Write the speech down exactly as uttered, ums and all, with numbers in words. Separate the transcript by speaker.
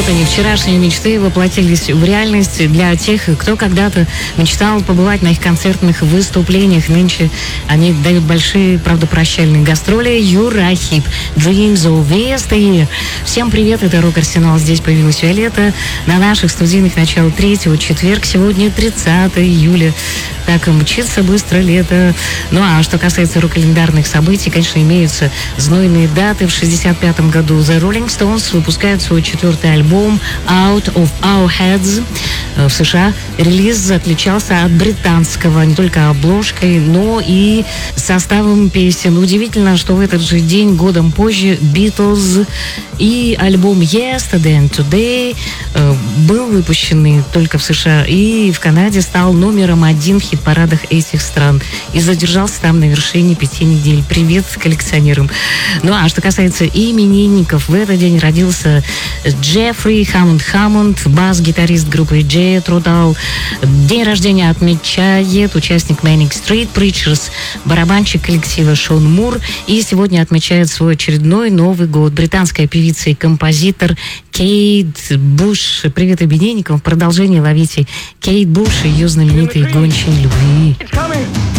Speaker 1: Вот они, вчерашние мечты воплотились в реальность для тех, кто когда-то мечтал побывать на их концертных выступлениях. Нынче они дают большие, правда, прощальные гастроли. Юрахип, Dreams of Yesteryear. Всем привет, это Рок-Арсенал. Здесь появилась Виолетта. На наших студийных начало третьего, четверг, сегодня тридцатое июля. Так и мчится быстро лето. Ну а что касается рок-календарных событий, конечно, имеются знойные даты. В шестьдесят пятом году The Rolling Stones выпускают свой четвертый альбом Out of Our Heads в США. Релиз отличался от британского не только обложкой, но и составом песен. Удивительно, что в этот же день, годом позже, Beatles и альбом Yesterday and Today э, был выпущен только в США и в Канаде стал номером один в хит-парадах этих стран и задержался там на вершине пяти недель. Привет коллекционерам. Ну а что касается именинников, в этот день родился Джеффри Хаммонд Хаммонд, бас-гитарист группы Jethro Tull. День рождения отмечает участник Manic Street Preachers, барабанщик коллектива Шон Мур. И сегодня отмечает свой очередной Новый год британская певица и композитор Кейт Буш. Привет именинникам. В продолжение ловите Кейт Буш и ее знаменитые «Гончие любви».